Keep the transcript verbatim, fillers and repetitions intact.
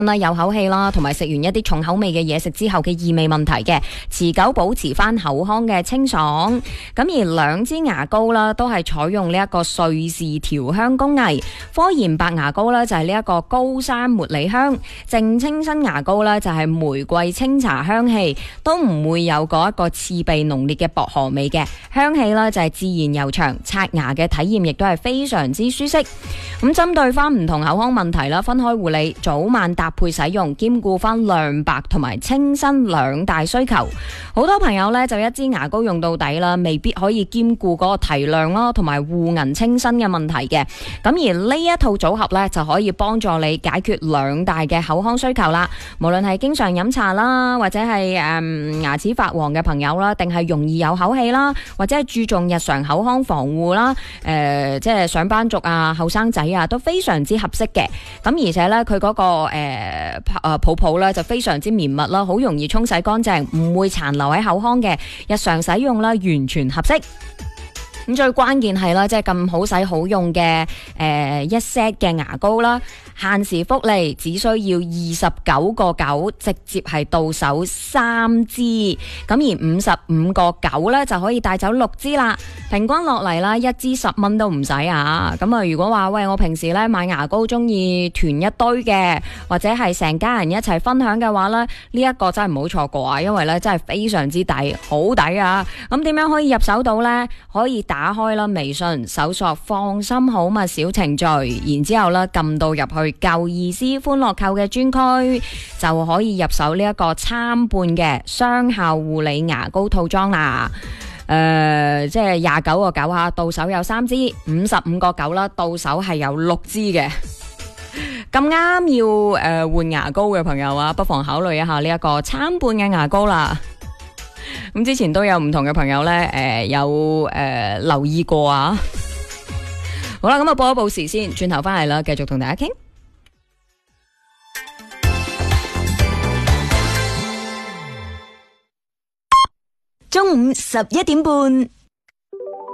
啦，有口氣啦，同埋食完一啲重口味嘅嘢食之後嘅異味問題嘅，持久保持翻口腔嘅清爽。咁而兩支牙膏啦，都係採用呢一個瑞士調香工藝。科研白牙膏呢，就係呢一個高山茉莉香，淨清新牙膏呢，就係玫瑰清茶香氣，都唔會有嗰一個刺鼻濃烈嘅薄荷味嘅香氣啦，就係自然悠長，刷牙嘅體驗亦都係非常之舒適。咁針對翻唔同口腔問題啦，分開護理，早晚搭配使用，兼顧翻亮白同埋清新兩大需求。好多朋友呢，就一支牙膏用到底啦，未必可以兼顧嗰個提亮啦同埋護齦清新嘅問題嘅。咁而呢一套組合呢，就可以幫助你解決兩大嘅口腔需求啦。無論係經常飲茶啦，或者係誒、嗯、牙齒發黃嘅朋友啦，定係容易有口氣啦，或者係注重日常口腔防護啦，誒、呃、即係上班族啊、後生仔啊，都非常之合適嘅。咁而且呢，佢嗰、那個誒誒、呃、泡泡咧就非常之綿密啦，好容易沖洗乾淨，唔會殘留喺口腔嘅，日常使用啦完全合適。咁最關鍵係啦，即係咁好使好用嘅誒、呃、一 set 嘅牙膏啦，限時福利只需要二十九個九，直接係到手三支，咁而五十五個九咧就可以帶走六支啦，平均落嚟啦，一支十蚊都唔使啊！咁啊，如果話喂我平時咧買牙膏中意團一堆嘅，或者係成家人一齊分享嘅話咧，呢、這、一個真係唔好錯過啊，因為咧真係非常之抵，好抵啊！咁點樣可以入手到呢？可以打開啦微信搜索放心好物小程序，然之後咧撳到入去舊意思歡樂購嘅專區，就可以入手呢一個參半嘅雙效護理牙膏套裝啦。誒、呃，即係廿九個九吓，到手有三支；五十五個九啦，到手係有六支嘅。咁啱要誒換、呃、牙膏嘅朋友啊，不妨考慮一下呢一個參半嘅牙膏啦。咁之前都有唔同嘅朋友呢，誒、呃、有誒、呃、留意過啊。好啦，咁啊報一報時先，轉頭翻嚟啦，繼續同大家傾。 中午十一點半。